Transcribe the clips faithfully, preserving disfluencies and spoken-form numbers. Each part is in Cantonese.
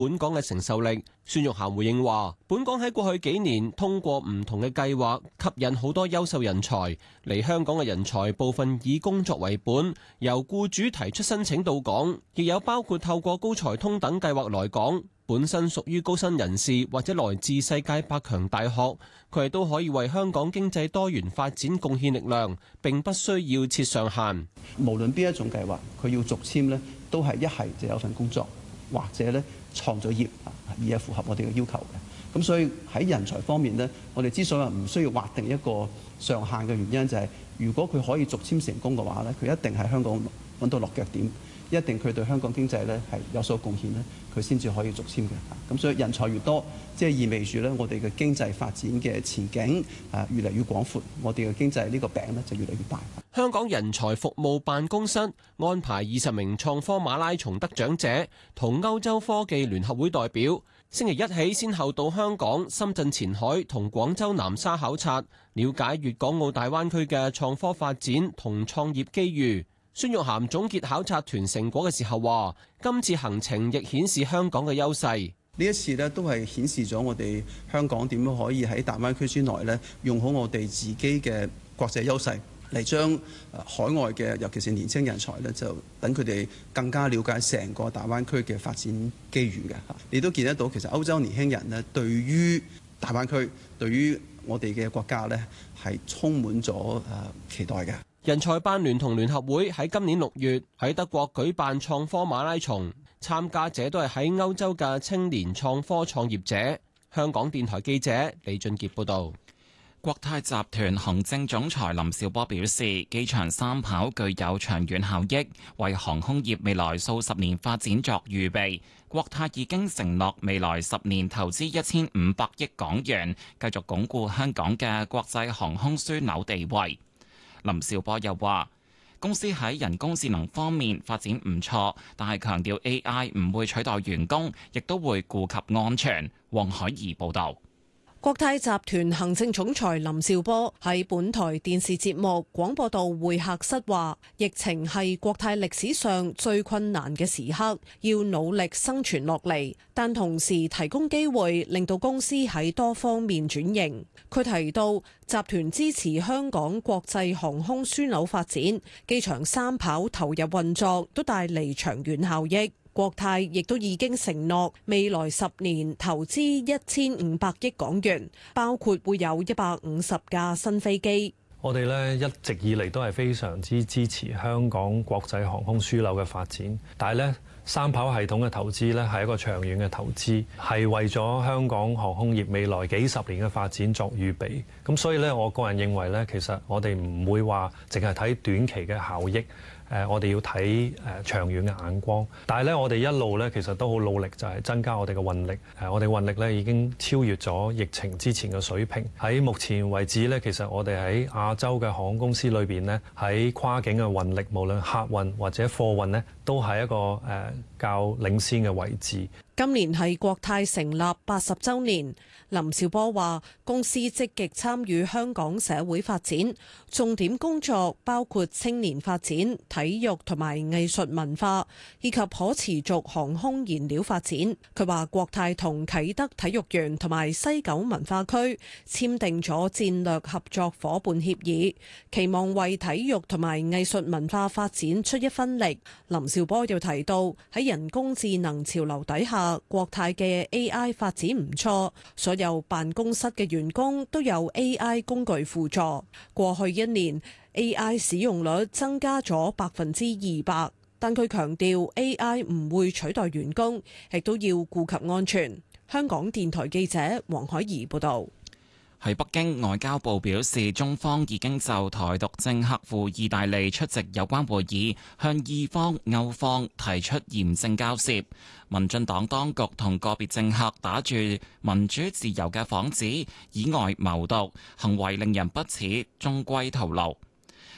本港嘅承受力。孫玉菡回應話，本港喺過去幾年通過唔同嘅計劃，吸引好多優秀人才嚟香港嘅人才，部分以工作為本，由僱主提出申請到港，亦有包括透過高才通等計劃來港。本身屬於高薪人士或者來自世界百強大學，佢哋都可以為香港經濟多元發展貢獻力量，並不需要設上限。 無論邊一種計劃，佢要續簽呢，都係一係就有份工作，或者咧創咗業，而係符合我哋嘅要求嘅。咁所以喺人才方面呢，我哋之所以唔需要劃定一個上限嘅原因，就係如果佢可以續簽成功嘅話咧，佢一定喺香港揾到落腳點，一定佢對香港經濟咧係有所貢獻咧，佢先至可以續簽嘅。咁所以人才越多，即係意味住咧，我哋嘅經濟發展嘅前景啊越嚟越廣闊，我哋嘅經濟呢個餅咧就越嚟越大。 香港人才服務辦公室安排二十名創科馬拉松得獎者同歐洲科技聯合會代表，星期一起先後到香港、深圳前海同廣州南沙考察，了解粵港澳大灣區嘅創科發展同創業機遇。孫玉菡總結考察團成果嘅時候話，今次行程亦顯示香港嘅優勢。 呢一次咧都係顯示咗我哋香港點樣可以喺大灣區之內咧，用好我哋自己嘅國際優勢，嚟將海外嘅尤其是年輕人才咧，就等佢哋更加了解成個大灣區嘅發展機遇嘅。你都見得到，其實歐洲年輕人咧對於大灣區、對於我哋嘅國家咧係充滿咗誒期待嘅。 人才辦聯同聯合會喺今年六月喺德國舉辦創科馬拉松，參加者都係喺歐洲嘅青年創科創業者。香港電台記者李俊傑報導。 國泰集團行政總裁林紹波表示，機場三跑具有長遠效益，為航空業未來數十年發展作預備。國泰已經承諾未來十年投資一千五百億港元，繼續鞏固香港嘅國際航空樞紐地位。林紹波又話，公司喺人工智能方面發展唔錯，但係強調 A I 唔會取代員工，亦都會顧及安全。黃海怡報導。 國泰集團行政總裁林紹波喺本台電視節目廣播道會客室話，疫情係國泰歷史上最困難嘅時刻，要努力生存落嚟，但同時提供機會令到公司喺多方面轉型。佢提到集團支持香港國際航空樞紐發展，機場三跑投入運作都帶嚟長遠效益。國泰亦都已經承諾未來十年投資一千五百億港元，包括會有一百五十架新飛機。 我哋咧一直以嚟都係非常之支持香港國際航空樞紐嘅發展，但係咧三跑系統嘅投資咧係一個長遠嘅投資，係為咗香港航空業未來幾十年嘅發展作預備。咁所以咧，我個人認為咧，其實我哋唔會話淨係睇短期嘅效益。誒，我哋要睇誒長遠嘅眼光，但係咧，我哋一路咧其實都好努力，就係增加我哋嘅運力。誒，我哋運力咧已經超越咗疫情之前嘅水平。喺目前為止咧，其實我哋喺亞洲嘅航空公司裏邊咧，喺跨境嘅運力，無論客運或者貨運咧，都係一個誒較領先嘅位置。 今年係國泰成立八十週年，林紹波話公司積極參與香港社會發展，重點工作包括青年發展、體育同埋藝術文化，以及可持續航空燃料發展。佢話國泰同啟德體育園同埋西九文化區簽訂咗戰略合作伙伴協議，期望為體育同埋藝術文化發展出一分力。林紹波又提到喺人工智能潮流底下，國泰嘅 A I 發展唔錯，所有辦公室嘅員工都有 A I 工具輔助。過去一年 A I 使用率增加咗百分之二百，但佢強調 A I 唔會取代員工，亦都要顧及安全。香港電台記者黃海怡報導。 喺北京，外交部表示，中方已經就台獨政客赴意大利出席有關會議，向意方、歐方提出嚴正交涉。民進黨當局同個別政客打住民主自由嘅幌子，以外謀獨，行為令人不齒，終歸徒勞。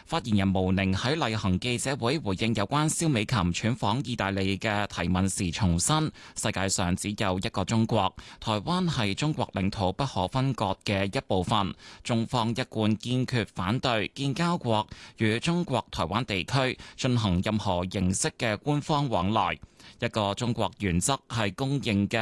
發言人毛寧喺例行記者會回應有關蕭美琴竄訪意大利嘅提問時重申，世界上只有一個中國，台灣係中國領土不可分割嘅一部分。中方一貫堅決反對建交國與中國台灣地區進行任何形式嘅官方往來。一個中國原則係公認嘅